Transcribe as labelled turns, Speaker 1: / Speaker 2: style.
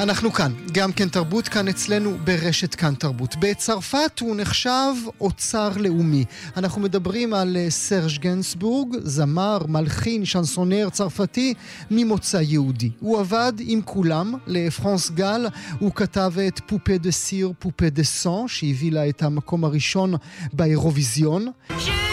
Speaker 1: אנחנו כאן, גם כן תרבות, כאן אצלנו ברשת כאן תרבות. בצרפת הוא נחשב אוצר לאומי. אנחנו מדברים על סרג' גנסבורג, זמר, מלחין, שנסונר צרפתי ממוצא יהודי. הוא עבד עם כולם, לפרנס גל, הוא כתב את פופה דה סיר, פופה דה סן, שהביא לה את המקום הראשון באירוויזיון.